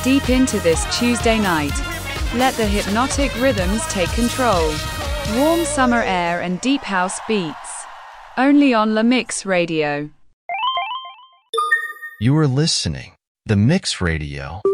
deep into this Tuesday night. Let the hypnotic rhythms take control. Warm summer air and deep house beats. Only on La Mix Radio. You are listening. The Mix Radio.